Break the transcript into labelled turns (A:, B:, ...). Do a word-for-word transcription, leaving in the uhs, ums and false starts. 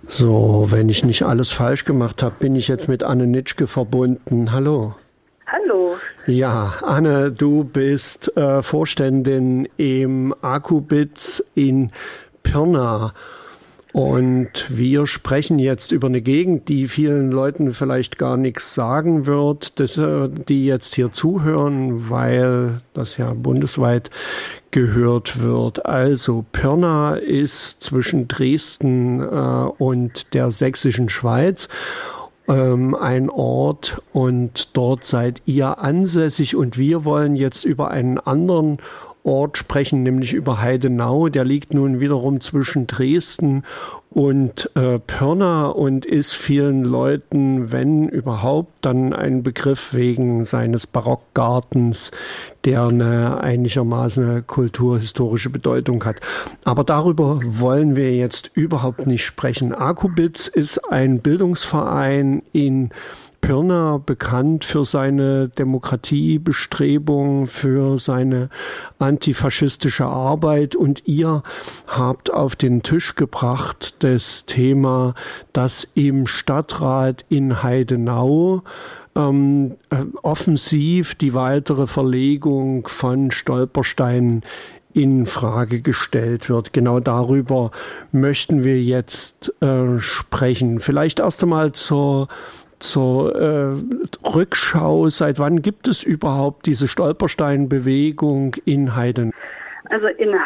A: So, wenn ich nicht alles falsch gemacht habe, bin ich jetzt mit Anne Nitschke verbunden. Hallo.
B: Hallo.
A: Ja, Anne, du bist äh, Vorständin im Akubitz in Pirna. Und wir sprechen jetzt über eine Gegend, die vielen Leuten vielleicht gar nichts sagen wird, dass, äh, die jetzt hier zuhören, weil das ja bundesweit gehört wird. Also Pirna ist zwischen Dresden äh, und der sächsischen Schweiz ähm, ein Ort, und dort seid ihr ansässig, und wir wollen jetzt über einen anderen Ort sprechen, nämlich über Heidenau. Der liegt nun wiederum zwischen Dresden und äh, Pirna und ist vielen Leuten, wenn überhaupt, dann ein Begriff wegen seines Barockgartens, der eine einigermaßen kulturhistorische Bedeutung hat. Aber darüber wollen wir jetzt überhaupt nicht sprechen. Akubitz ist ein Bildungsverein in Pirna, bekannt für seine Demokratiebestrebungen, für seine antifaschistische Arbeit, und ihr habt auf den Tisch gebracht das Thema, dass im Stadtrat in Heidenau ähm, offensiv die weitere Verlegung von Stolpersteinen in Frage gestellt wird. Genau darüber möchten wir jetzt äh, sprechen. Vielleicht erst einmal zur Zur äh, Rückschau, seit wann gibt es überhaupt diese Stolpersteinbewegung in Heidenau?
B: Also in